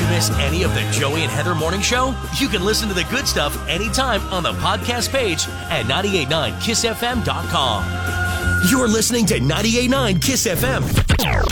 you miss any of the Joey and Heather Morning Show? You can listen to the good stuff anytime on the podcast page at 989kissfm.com. You're listening to 98.9 Kiss FM.